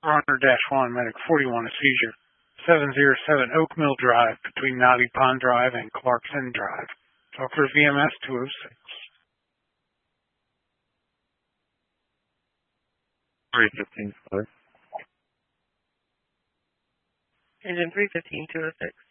Runner-1, Medic 41, a seizure. 707 Oak Mill Drive between Knotty Pond Drive and Clarkson Drive. Talk for VMS 206. 315, sorry. Engine 315, 206.